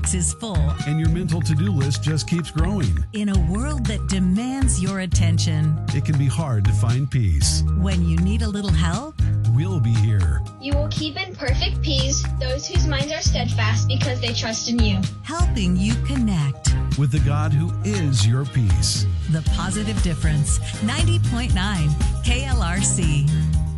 inbox is full. And your mental to-do list just keeps growing. In a world that demands your attention, It can be hard to find peace. when you need a little help, We'll be here. You will keep in perfect peace those whose minds are steadfast because they trust in you. helping you connect. With the God who is your peace. The Positive Difference, 90.9 KLRC.